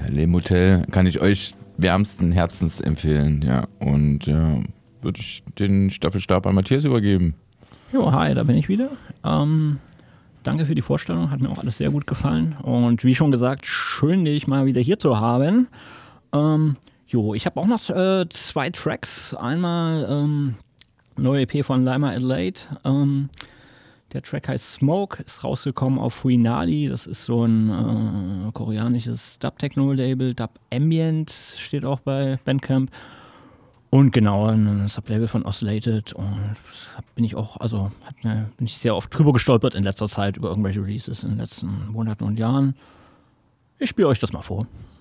Leben Hotel kann ich euch wärmsten Herzens empfehlen, ja. Und würde ich den Staffelstab an Matthias übergeben. Jo, hi, da bin ich wieder. Danke für die Vorstellung, hat mir auch alles sehr gut gefallen. Und wie schon gesagt, schön, dich mal wieder hier zu haben. Ich habe auch noch 2 Tracks. Einmal neue EP von Lima Adelaide. Der Track heißt Smoke, ist rausgekommen auf Fuinali. Das ist so ein koreanisches Dub-Techno-Label. Dub Ambient steht auch bei Bandcamp. Und genau, ein Sublabel von Oscillated. Und bin ich sehr oft drüber gestolpert in letzter Zeit über irgendwelche Releases in den letzten Monaten und Jahren. Ich spiele euch das mal vor.